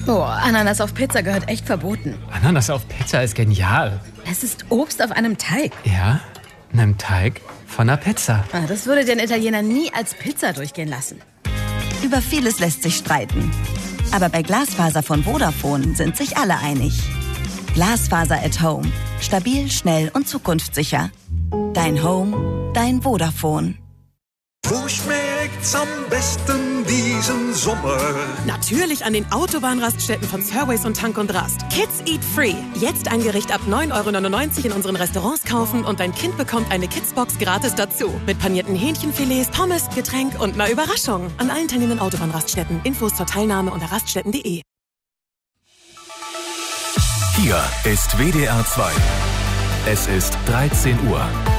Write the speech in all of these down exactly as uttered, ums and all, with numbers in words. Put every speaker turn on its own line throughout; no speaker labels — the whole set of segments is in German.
Boah, Ananas auf Pizza gehört echt verboten.
Ananas auf Pizza ist genial.
Es ist Obst auf einem Teig.
Ja, einem Teig von einer Pizza.
Ah, das würde den Italiener nie als Pizza durchgehen lassen.
Über vieles lässt sich streiten. Aber bei Glasfaser von Vodafone sind sich alle einig. Glasfaser at Home. Stabil, schnell und zukunftssicher. Dein Home, dein Vodafone.
Wo schmeckt's am besten diesen Sommer?
Natürlich an den Autobahnraststätten von Surways und Tank und Rast. Kids Eat Free. Jetzt ein Gericht ab neun Euro neunundneunzig in unseren Restaurants kaufen und dein Kind bekommt eine Kidsbox gratis dazu. Mit panierten Hähnchenfilets, Pommes, Getränk und einer Überraschung. An allen teilnehmenden Autobahnraststätten. Infos zur Teilnahme unter raststätten punkt de.
Hier ist W D R zwei. Es ist dreizehn Uhr.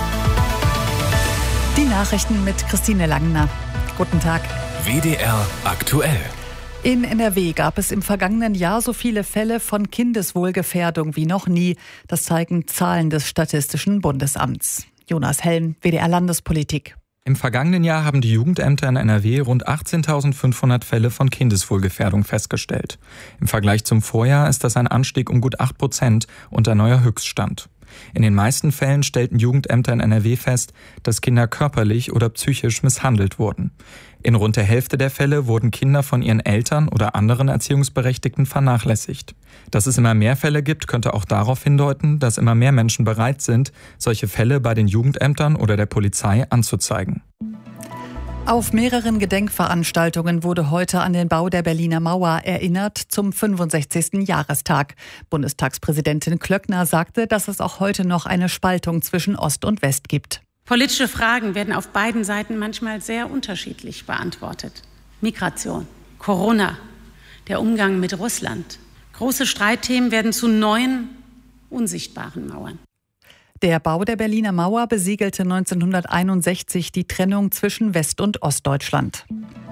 Die Nachrichten mit Christine Langner. Guten Tag.
W D R aktuell.
In N R W gab es im vergangenen Jahr so viele Fälle von Kindeswohlgefährdung wie noch nie. Das zeigen Zahlen des Statistischen Bundesamts. Jonas Helm, W D R Landespolitik.
Im vergangenen Jahr haben die Jugendämter in N R W rund achtzehntausendfünfhundert Fälle von Kindeswohlgefährdung festgestellt. Im Vergleich zum Vorjahr ist das ein Anstieg um gut acht Prozent und ein neuer Höchststand. In den meisten Fällen stellten Jugendämter in N R W fest, dass Kinder körperlich oder psychisch misshandelt wurden. In rund der Hälfte der Fälle wurden Kinder von ihren Eltern oder anderen Erziehungsberechtigten vernachlässigt. Dass es immer mehr Fälle gibt, könnte auch darauf hindeuten, dass immer mehr Menschen bereit sind, solche Fälle bei den Jugendämtern oder der Polizei anzuzeigen.
Auf mehreren Gedenkveranstaltungen wurde heute an den Bau der Berliner Mauer erinnert zum fünfundsechzigsten Jahrestag. Bundestagspräsidentin Klöckner sagte, dass es auch heute noch eine Spaltung zwischen Ost und West gibt.
Politische Fragen werden auf beiden Seiten manchmal sehr unterschiedlich beantwortet. Migration, Corona, der Umgang mit Russland. Große Streitthemen werden zu neuen, unsichtbaren Mauern.
Der Bau der Berliner Mauer besiegelte neunzehnhunderteinundsechzig die Trennung zwischen West- und Ostdeutschland.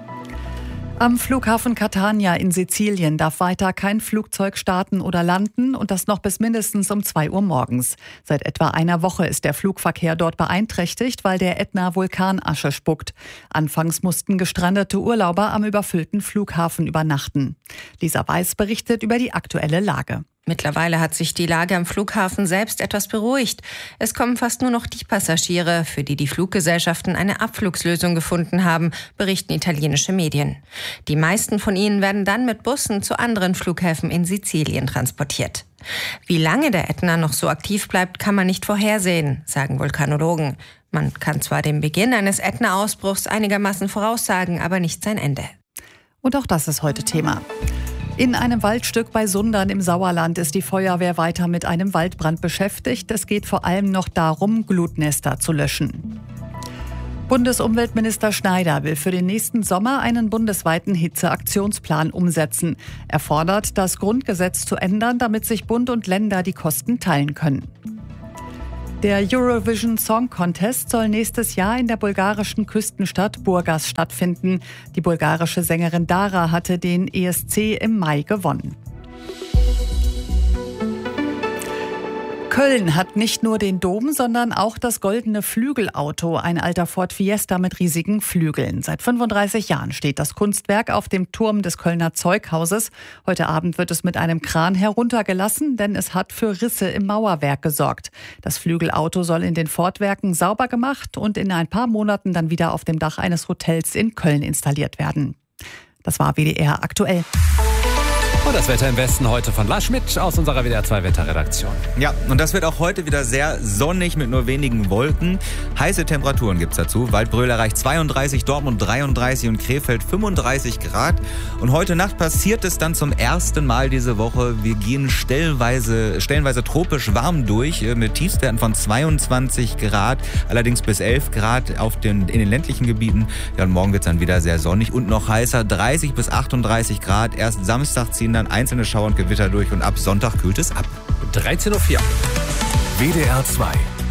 Am Flughafen Catania in Sizilien darf weiter kein Flugzeug starten oder landen und das noch bis mindestens um zwei Uhr morgens. Seit etwa einer Woche ist der Flugverkehr dort beeinträchtigt, weil der Ätna Vulkanasche spuckt. Anfangs mussten gestrandete Urlauber am überfüllten Flughafen übernachten. Lisa Weiß berichtet über die aktuelle Lage.
Mittlerweile hat sich die Lage am Flughafen selbst etwas beruhigt. Es kommen fast nur noch die Passagiere, für die die Fluggesellschaften eine Abflugslösung gefunden haben, berichten italienische Medien. Die meisten von ihnen werden dann mit Bussen zu anderen Flughäfen in Sizilien transportiert. Wie lange der Ätna noch so aktiv bleibt, kann man nicht vorhersehen, sagen Vulkanologen. Man kann zwar den Beginn eines Ätna-Ausbruchs einigermaßen voraussagen, aber nicht sein Ende.
Und auch das ist heute Thema. In einem Waldstück bei Sundern im Sauerland ist die Feuerwehr weiter mit einem Waldbrand beschäftigt. Es geht vor allem noch darum, Glutnester zu löschen. Bundesumweltminister Schneider will für den nächsten Sommer einen bundesweiten Hitzeaktionsplan umsetzen. Er fordert, das Grundgesetz zu ändern, damit sich Bund und Länder die Kosten teilen können. Der Eurovision Song Contest soll nächstes Jahr in der bulgarischen Küstenstadt Burgas stattfinden. Die bulgarische Sängerin Dara hatte den E S C im Mai gewonnen. Köln hat nicht nur den Dom, sondern auch das goldene Flügelauto, ein alter Ford Fiesta mit riesigen Flügeln. Seit fünfunddreißig Jahren steht das Kunstwerk auf dem Turm des Kölner Zeughauses. Heute Abend wird es mit einem Kran heruntergelassen, denn es hat für Risse im Mauerwerk gesorgt. Das Flügelauto soll in den Fortwerken sauber gemacht und in ein paar Monaten dann wieder auf dem Dach eines Hotels in Köln installiert werden. Das war W D R aktuell.
Und das Wetter im Westen heute von Lars Schmidt aus unserer W D R zwei Wetterredaktion.
Ja, und das wird auch heute wieder sehr sonnig mit nur wenigen Wolken. Heiße Temperaturen gibt's dazu. Waldbröl erreicht zweiunddreißig, Dortmund dreiunddreißig und Krefeld fünfunddreißig Grad. Und heute Nacht passiert es dann zum ersten Mal diese Woche. Wir gehen stellenweise, stellenweise tropisch warm durch mit Tiefstwerten von zweiundzwanzig Grad, allerdings bis elf Grad auf den, in den ländlichen Gebieten. Ja, und morgen wird's dann wieder sehr sonnig und noch heißer, dreißig bis achtunddreißig Grad. Erst Samstag ziehen dann einzelne Schauer und Gewitter durch und ab Sonntag kühlt es ab.
dreizehn Uhr vier.
W D R zwei.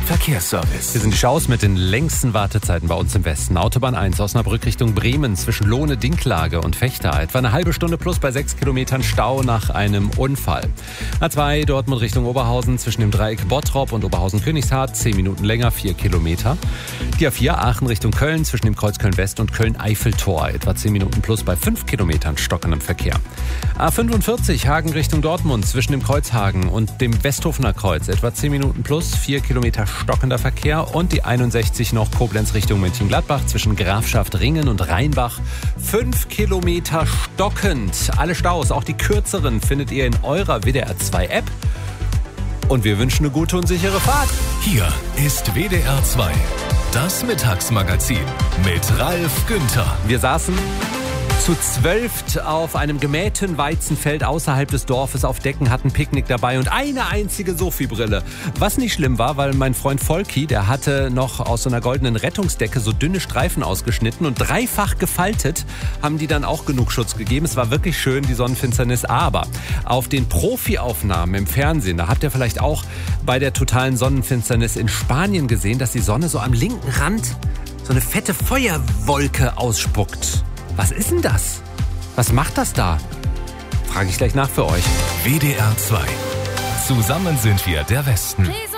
Verkehrsservice.
Hier sind die Schaus mit den längsten Wartezeiten bei uns im Westen. Autobahn eins, Osnabrück Richtung Bremen zwischen Lohne, Dinklage und Vechta. Etwa eine halbe Stunde plus bei sechs Kilometern Stau nach einem Unfall. A zwei, Dortmund Richtung Oberhausen zwischen dem Dreieck Bottrop und Oberhausen-Königshardt. zehn Minuten länger, vier Kilometer. Die A vier, Aachen Richtung Köln zwischen dem Kreuz Köln-West und Köln-Eiffeltor. Etwa zehn Minuten plus bei fünf Kilometern stockendem Verkehr. A fünfundvierzig, Hagen Richtung Dortmund zwischen dem Kreuzhagen und dem Westhofener Kreuz. Etwa zehn Minuten plus, vier Kilometer stockender Verkehr. Und die einundsechzig noch Koblenz Richtung Mönchengladbach zwischen Grafschaft Ringen und Rheinbach. fünf Kilometer stockend. Alle Staus, auch die kürzeren, findet ihr in eurer W D R zwei App. Und wir wünschen eine gute und sichere Fahrt.
Hier ist W D R zwei, das Mittagsmagazin mit Ralf Günther.
Wir saßen zu zwölft auf einem gemähten Weizenfeld außerhalb des Dorfes auf Decken, hatten Picknick dabei und eine einzige Sophie-Brille. Was nicht schlimm war, weil mein Freund Volki, der hatte noch aus so einer goldenen Rettungsdecke so dünne Streifen ausgeschnitten und dreifach gefaltet, haben die dann auch genug Schutz gegeben. Es war wirklich schön, die Sonnenfinsternis, aber auf den Profi-Aufnahmen im Fernsehen, da habt ihr vielleicht auch bei der totalen Sonnenfinsternis in Spanien gesehen, dass die Sonne so am linken Rand so eine fette Feuerwolke ausspuckt. Was ist denn das? Was macht das da? Frage ich gleich nach für euch.
W D R zwei. Zusammen sind wir der Westen.